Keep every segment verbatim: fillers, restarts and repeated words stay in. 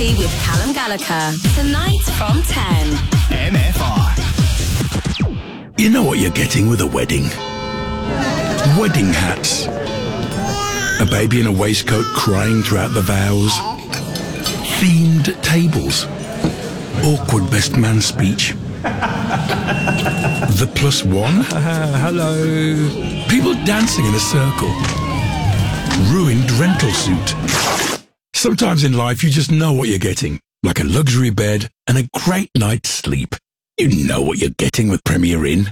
Coffee with Callum Gallagher. Tonight from ten. M F R. You know what you're getting with a wedding? Wedding hats. A baby in a waistcoat crying throughout the vows. Themed tables. Awkward best man speech. The plus one? Uh, hello. People dancing in a circle. Ruined rental suit. Sometimes in life you just know what you're getting. Like a luxury bed and a great night's sleep. You know what you're getting with Premier Inn.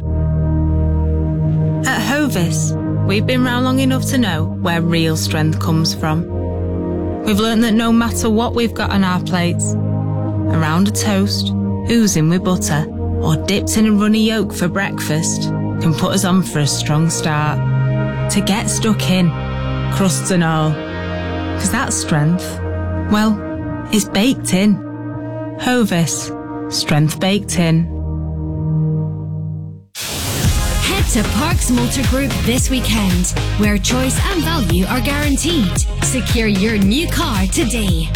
At Hovis, we've been round long enough to know where real strength comes from. We've learned that no matter what we've got on our plates, around a toast, oozing with butter, or dipped in a runny yolk for breakfast, can put us on for a strong start. To get stuck in, crusts and all. Because that strength, well, it's baked in. Hovis, strength baked in. Head to Parks Motor Group this weekend, where choice and value are guaranteed. Secure your new car today.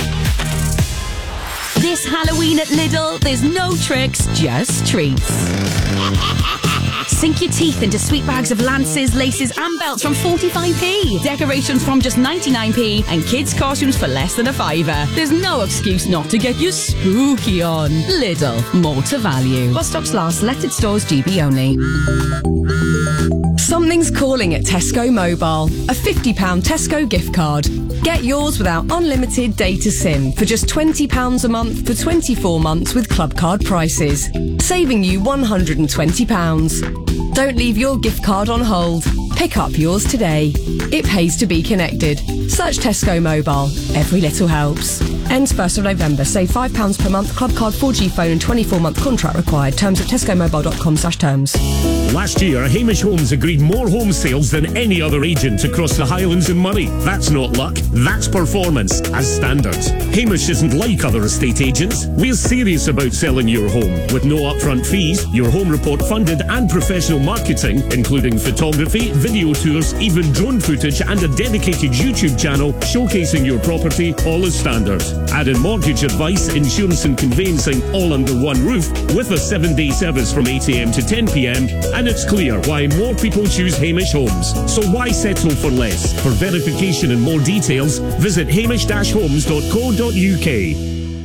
This Halloween at Lidl, there's no tricks, just treats. Sink your teeth into sweet bags of lances, laces and belts from forty-five p. Decorations from just ninety-nine p. And kids' costumes for less than a fiver. There's no excuse not to get you spooky on. Lidl, more to value. While stocks last, selected stores G B only. Something's calling at Tesco Mobile. A fifty pounds Tesco gift card. Get yours without unlimited data SIM for just twenty pounds a month for twenty-four months with club card prices, saving you one hundred twenty pounds. Don't leave your gift card on hold. Pick up yours today. It pays to be connected. Search Tesco Mobile. Every little helps. Ends first of November. Save five pounds per month. Club card, four G phone and twenty-four month contract required. Terms at tesco mobile dot com slash terms. Last year, Hamish Homes agreed more home sales than any other agent across the Highlands and Moray. That's not luck, that's performance, as standard. Hamish isn't like other estate agents. We're serious about selling your home, with no upfront fees, your home report funded and professional marketing, including photography, video tours, even drone footage and a dedicated YouTube channel showcasing your property, all as standard. Add in mortgage advice, insurance and conveyancing, all under one roof, with a seven-day service from eight a m to ten p m, and it's clear why more people choose Hamish Homes. So why settle for less? For verification and more details, visit hamish dash homes dot co dot u k.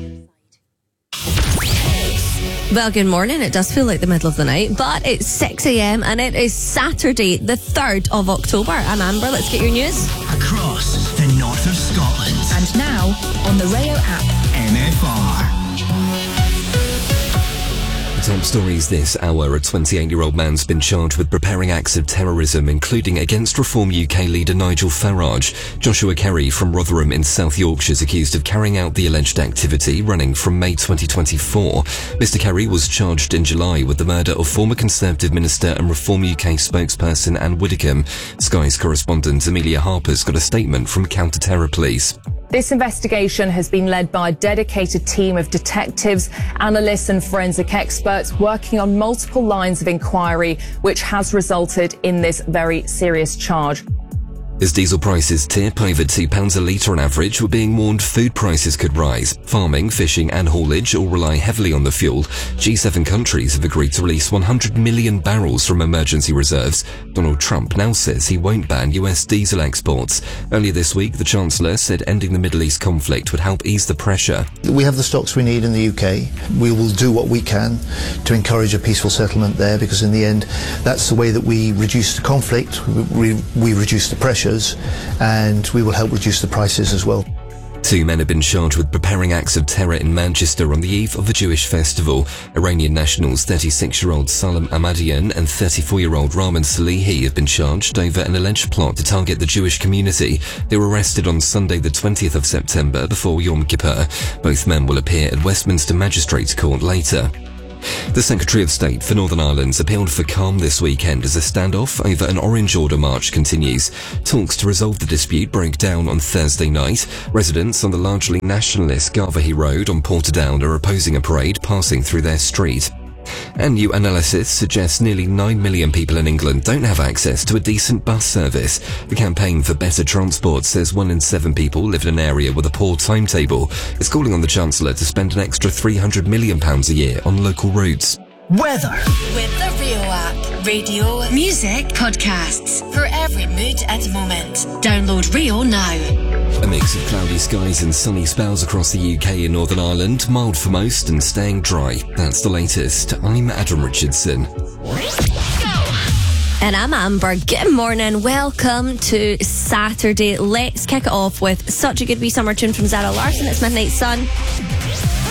Well, good morning. It does feel like the middle of the night, but it's six a m and it is Saturday, the third of October. I'm Amber. Let's get your news. Across the north of Scotland. And now, on the Rayo app. M F R. Top stories this hour. A twenty-eight-year-old man's been charged with preparing acts of terrorism, including against Reform U K leader Nigel Farage. Joshua Kerry from Rotherham in South Yorkshire is accused of carrying out the alleged activity running from May twenty twenty-four. Mister Kerry was charged in July with the murder of former Conservative Minister and Reform U K spokesperson Anne Widdecombe. Sky's correspondent Amelia Harper's got a statement from Counter-Terror Police. This investigation has been led by a dedicated team of detectives, analysts and forensic experts working on multiple lines of inquiry, which has resulted in this very serious charge. As diesel prices tip over two pounds a litre on average, we're being warned food prices could rise. Farming, fishing and haulage all rely heavily on the fuel. G seven countries have agreed to release one hundred million barrels from emergency reserves. Donald Trump now says he won't ban U S diesel exports. Earlier this week, the Chancellor said ending the Middle East conflict would help ease the pressure. We have the stocks we need in the U K. We will do what we can to encourage a peaceful settlement there, because in the end, that's the way that we reduce the conflict, we, we reduce the pressure, and we will help reduce the prices as well. Two men have been charged with preparing acts of terror in Manchester on the eve of a Jewish festival. Iranian nationals thirty-six-year-old Salam Ahmadian and thirty-four-year-old Rahman Salehi have been charged over an alleged plot to target the Jewish community. They were arrested on Sunday the twentieth of September before Yom Kippur. Both men will appear at Westminster Magistrates Court later. The Secretary of State for Northern Ireland's appealed for calm this weekend as a standoff over an Orange Order march continues. Talks to resolve the dispute broke down on Thursday night. Residents on the largely nationalist Garvaghey Road on Portadown are opposing a parade passing through their street. And new analysis suggests nearly nine million people in England don't have access to a decent bus service. The campaign for better transport says one in seven people live in an area with a poor timetable. It's calling on the Chancellor to spend an extra three hundred million pounds a year on local routes. Weather. With the Rio app. Radio, music, podcasts. For every mood at the moment. Download Rio now. A mix of cloudy skies and sunny spells across the U K and Northern Ireland. Mild for most and staying dry. That's the latest. I'm Adam Richardson. And I'm Amber. Good morning. Welcome to Saturday. Let's kick it off with such a good wee summer tune from Zara Larsson. It's Midnight Sun.